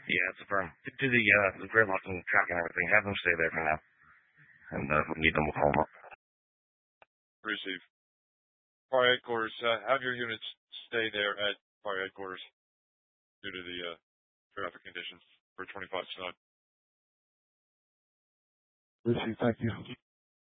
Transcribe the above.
Yeah, it's affirmed. Do the gridlock and track and everything. Have them stay there for now. And if we need them, we'll call them up. Receive. Fire headquarters, have your units stay there at fire headquarters due to the traffic conditions for 25 tonight. Receive, thank you.